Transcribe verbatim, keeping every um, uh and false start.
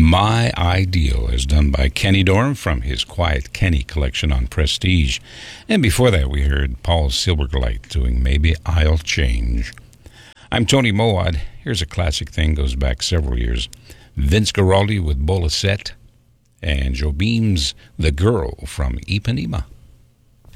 My Ideal is done by Kenny Dorham from his Quiet Kenny collection on Prestige. And before that, we heard Paul Silbergleit doing Maybe I'll Change. I'm Tony Mowat. Here's a classic thing, goes back several years. Vince Guaraldi with Bolisette and Jobim's The Girl from Ipanema.